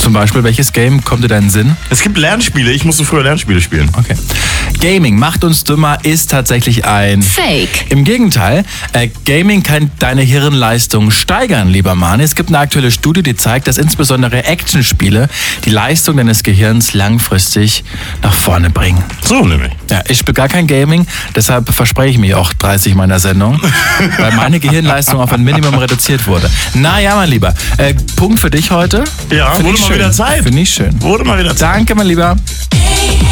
Zum Beispiel, welches Game kommt dir da in den Sinn? Es gibt Lernspiele. Ich musste früher Lernspiele spielen. Okay. Gaming macht uns dümmer ist tatsächlich ein Fake. Im Gegenteil, Gaming kann deine Hirnleistung steigern, lieber Mann. Es gibt eine aktuelle Studie, die zeigt, dass insbesondere Actionspiele die Leistung deines Gehirns langfristig nach vorne bringen. So nämlich. Ja, ich spiele gar kein Gaming, deshalb verspreche ich mich auch 30 meiner Sendung, weil meine Gehirnleistung auf ein Minimum reduziert wurde. Naja, mein Lieber, Punkt für dich heute. Ja, Find wurde ich mal schön. wieder Zeit. Finde ich schön. Wurde mal wieder Zeit. Danke, mein Lieber.